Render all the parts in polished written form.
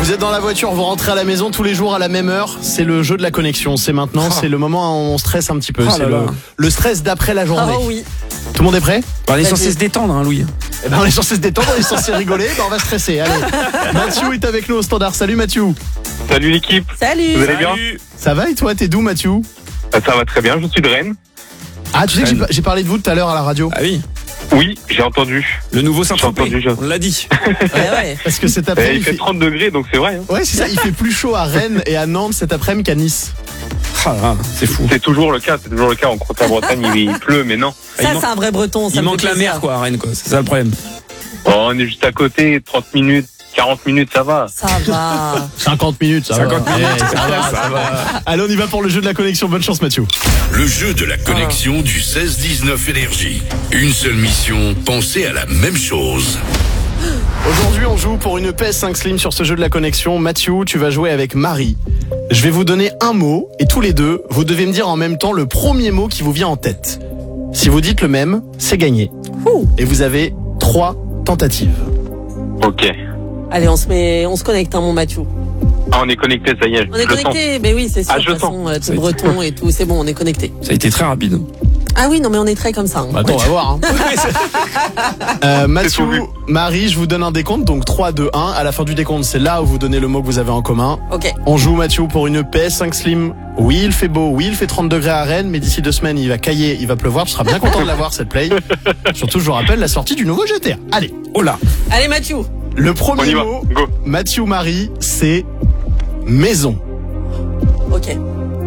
Vous êtes dans la voiture, vous rentrez à la maison tous les jours à la même heure. C'est le jeu de la connexion. C'est maintenant, c'est le moment où on stresse un petit peu. C'est le stress d'après la journée. Ah oui. Tout le monde est prêt? On est censé se détendre, hein, Louis. Eh ben, on est censé se détendre, on est censé rigoler. Ben, on va stresser. Allez. Mathieu est avec nous au standard. Salut Mathieu. Salut l'équipe. Salut. Vous allez bien? Ça va et toi? T'es d'où Mathieu? Ça va très bien, je suis de Rennes. Ah, tu sais que j'ai parlé de vous tout à l'heure à la radio. Ah oui. Oui, j'ai entendu. Le nouveau Saint-Tropez, J'ai entendu. on l'a dit. Ouais. Parce que cet après-midi. Il fait 30 degrés, donc c'est vrai. Hein. Ouais, c'est ça. Il fait plus chaud à Rennes et à Nantes cet après-midi qu'à Nice. Ah, c'est fou. C'est toujours le cas. En Bretagne, il pleut, mais non. Ça, c'est un vrai breton. Ça Il me manque fait la plaisir. mer, quoi, à Rennes, quoi. C'est ça le problème. Oh, on est juste à côté, 30 minutes, 40 minutes, ça va. Ça va. 50 minutes, ça 50 va. minutes, Ouais, ça va. Allez, on y va pour le jeu de la connexion. Bonne chance Mathieu. Le jeu de la connexion du 16-19 Énergie. Une seule mission, penser à la même chose. Aujourd'hui, on joue pour une PS5 Slim sur ce jeu de la connexion. Mathieu, tu vas jouer avec Marie. Je vais vous donner un mot et tous les deux, vous devez me dire en même temps le premier mot qui vous vient en tête. Si vous dites le même, c'est gagné. Et vous avez 3 tentatives. Ok. Allez, on se connecte, hein, mon Mathieu. Ah, on est connecté, ça y est. On est je le sens. connecté, mais oui, c'est sûr. Ah, De je toute façon, t'es breton et tout, c'est bon, on est connecté. Ça a été très rapide. Ah oui, non, mais on est très comme ça. Hein. Bah, attends, on va voir. Hein. Mathieu, tout vu. Marie, je vous donne un décompte, donc 3, 2, 1. À la fin du décompte, c'est là où vous donnez le mot que vous avez en commun. Ok. On joue Mathieu pour une PS5 Slim. Oui, il fait beau, oui, il fait 30 degrés à Rennes, mais d'ici 2 semaines, il va cailler, il va pleuvoir. Tu seras bien content de l'avoir, cette play. Surtout, je vous rappelle la sortie du nouveau GTA. Allez. Oh là. Allez, Mathieu. Le On y premier va, mot, go. Mathieu Marie, c'est maison. Ok.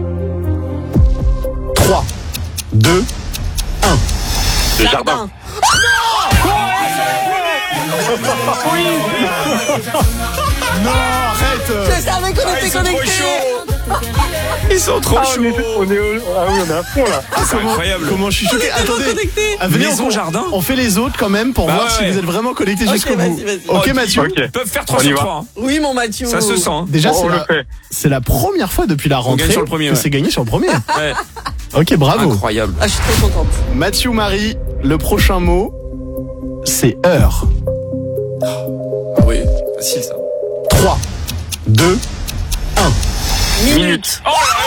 3, 2, 1. Le jardin. Non, arrête. Je savais qu'on était connectés. Ils sont trop chauds. On est à fond là. C'est incroyable. Comment je suis choqué. Attendez. connectés. Venez, Maison, on- jardin. On fait les autres quand même pour Bah voir si ouais. vous êtes vraiment connectés jusqu'au bout. vas-y. Ok Mathieu. Ok. Ils peuvent faire 3 On y sur va. 3. Hein. Oui, mon Mathieu. Ça se sent. Hein. Déjà, On le fait. c'est la première fois depuis la rentrée gagne sur le premier, que ouais. c'est gagné sur le premier. Ouais. Ok, bravo. Incroyable. Ah, je suis trop contente. Mathieu Marie, le prochain mot, c'est heure. Ah oui, facile ça. 3, 2, Minute.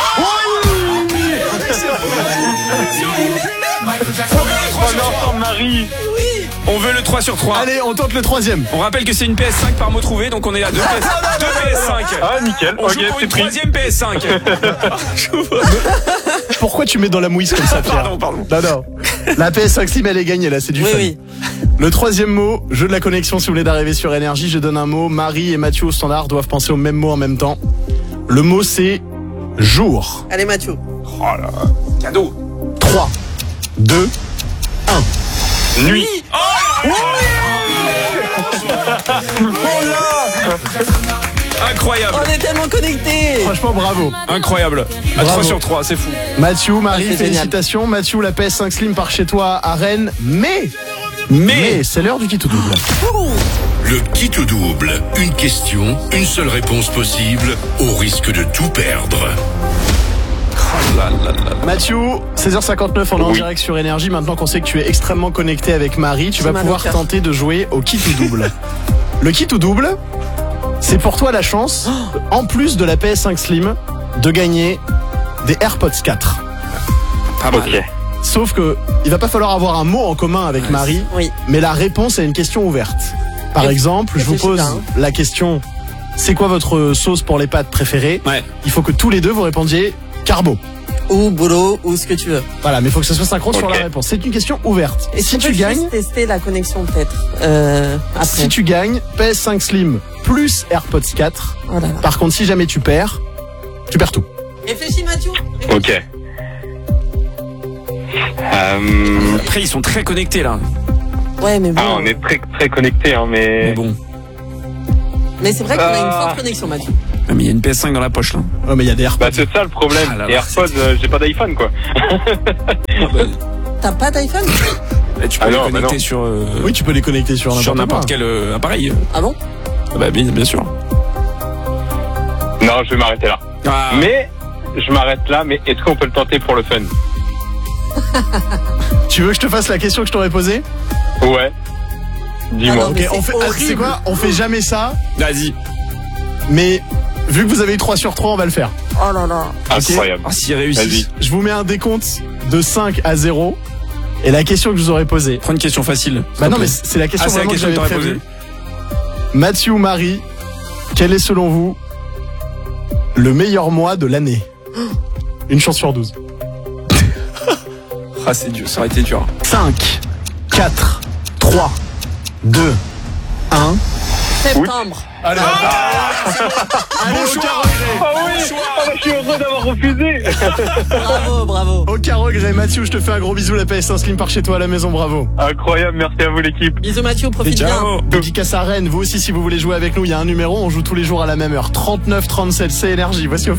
Oh non, Marie. On veut le 3 sur 3. allez, on tente le troisième. On rappelle que c'est une PS5 par mot trouvé, donc on est à 2 PS5. Ah, nickel. On Ok, joue pour c'est une pris. 3ème PS5. Pourquoi tu mets dans la mouise comme ça, Pierre? Pardon. Non. La PS5 Slim, elle est gagnée, là, c'est du Oui, fun. oui. Le troisième mot, jeu de la connexion, si vous venez d'arriver sur Énergie, je donne un mot. Marie et Mathieu au standard doivent penser au même mot en même temps. Le mot, c'est jour. Allez, Mathieu. Oh là. Cadeau. 3, 2, Nuit. Incroyable. On est tellement connectés. franchement, bravo. Incroyable. À Bravo. 3 sur 3, c'est fou. Mathieu, Marie, Ah, c'est félicitations. Mathieu, la PS5 Slim part chez toi à Rennes, mais c'est l'heure du kit ou double. Le kit ou double. Une question, une seule réponse possible, au risque de tout perdre. Mathieu, 16h59, on est en Oui. direct sur Énergie. Maintenant qu'on sait que tu es extrêmement connecté avec Marie, tu vas mal au pouvoir cœur. tenter de jouer au kit ou double. Le kit ou double, c'est pour toi la chance, en plus de la PS5 Slim, de gagner des AirPods 4. Pas mal. Ok. Sauf que il va pas falloir avoir un mot en commun avec Ouais, Marie, Oui. mais la réponse est une question ouverte. Par Réf- exemple, je vous réfléchis pose bien, hein. la question, c'est quoi votre sauce pour les pâtes préférée? Ouais. Il faut que tous les deux vous répondiez carbo. Ou boulot, ou ce que tu veux. Voilà, mais il faut que ce soit synchrone sur Ok. la réponse. C'est une question ouverte. Et Si tu gagnes, tester la connexion peut-être. Après. si tu gagnes, PS5 Slim plus AirPods 4. Oh là là. Par contre, si jamais tu perds tout. Réfléchis, Mathieu. Ok. Après, ils sont très connectés là. Ouais, mais bon. Ah, on est très très connectés, hein, Mais mais. bon. Mais c'est vrai qu'on a une forte connexion, Mathieu. Ah, mais il y a une PS5 dans la poche là. Oh, mais il y a des AirPods. Bah, c'est ça le problème. Ah, là, Les là, AirPods, j'ai pas d'iPhone quoi. T'as pas d'iPhone? Là, tu peux Ah les non, bah connecter non. sur, Oui, tu peux les connecter sur sur n'importe n'importe quoi. quel appareil. Ah bon? Ah bah bien sûr. Non, je vais m'arrêter là. Ah, Mais je m'arrête là. Mais est-ce qu'on peut le tenter pour le fun? Tu veux que je te fasse la question que je t'aurais posée? Ouais. Dis-moi. Ah non, mais Ok, on c'est fait, c'est horrible. quoi? On fait jamais ça. vas-y. Mais vu que vous avez eu 3 sur 3, on va le faire. Oh là là. Incroyable. Ah, s'il réussit. Vas-y. Je vous mets un décompte de 5 à 0. Et la question que je vous aurais posée. Prends une question facile. Bah non, mais c'est la question Ah, c'est la vraiment question que que j'avais t'aurais prévue. Mathieu, Marie, quel est selon vous le meilleur mois de l'année? Une chance sur 12. Ah, c'est dur, ça aurait été dur. 5, 4, 3, 2, 1. Septembre. Allez, Bon choix. Ah oui, je suis heureux d'avoir refusé. Bravo, bravo. aucun regret. Mathieu, je te fais un gros bisou. La PS1 Slim par chez toi à la maison, bravo. Incroyable, merci à vous l'équipe. Bisous Mathieu, profite bien. Ciao. Dédicace à Rennes. Vous aussi, si vous voulez jouer avec nous, il y a un numéro. On joue tous les jours à la même heure. 39 37, c'est énergie. Voici au